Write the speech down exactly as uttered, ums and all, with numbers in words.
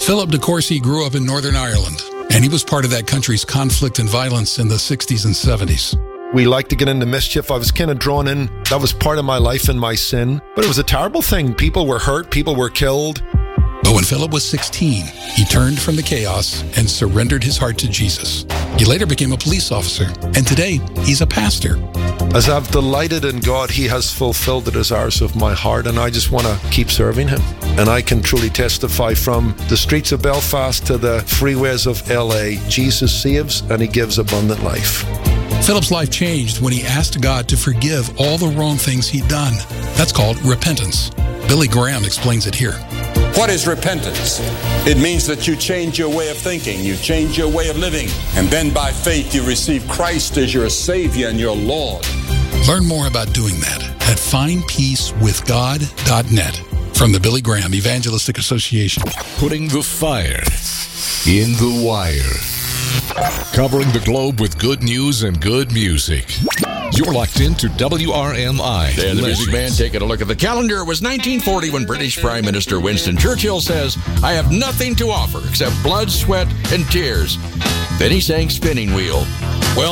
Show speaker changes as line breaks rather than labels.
Philip de Courcy grew up in Northern Ireland, and he was part of that country's conflict and violence in the sixties and seventies.
We liked to get into mischief. I was kind of drawn in. That was part of my life and my sin. But it was a terrible thing. People were hurt. People were killed.
But when Philip was sixteen, he turned from the chaos and surrendered his heart to Jesus. He later became a police officer, and today he's a pastor.
As I've delighted in God, He has fulfilled the desires of my heart, and I just want to keep serving Him. And I can truly testify from the streets of Belfast to the freeways of L A, Jesus saves and He gives abundant life.
Philip's life changed when he asked God to forgive all the wrong things he'd done. That's called repentance. Billy Graham explains it here.
What is repentance? It means that you change your way of thinking, you change your way of living, and then by faith you receive Christ as your Savior and your Lord.
Learn more about doing that at find peace with god dot net from the Billy Graham Evangelistic Association.
Putting the fire in the wire. Covering the globe with good news and good music. You're locked into W R M I.
Dan the Music Man taking a look at the calendar. It was nineteen forty when British Prime Minister Winston Churchill says, "I have nothing to offer except blood, sweat, and tears." Then he sang Spinning Wheel. Well,